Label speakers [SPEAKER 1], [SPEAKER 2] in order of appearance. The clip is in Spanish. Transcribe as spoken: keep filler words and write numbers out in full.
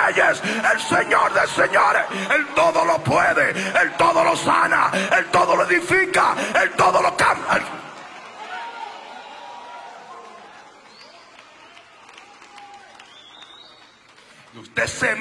[SPEAKER 1] reyes, el Señor de señores. Él todo lo puede, Él todo lo sana, Él todo lo edifica, Él todo lo cambia. Usted se